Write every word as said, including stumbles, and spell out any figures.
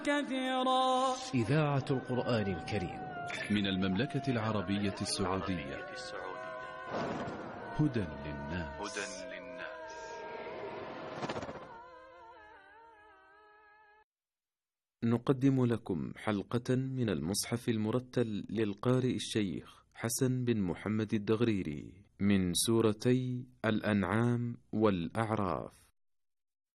كثيرا. إذاعة القرآن الكريم من المملكة العربية السعودية. هدى للناس. نقدم لكم حلقة من المصحف المرتل للقارئ الشيخ حسن بن محمد الدغريري من سورتي الأنعام والأعراف.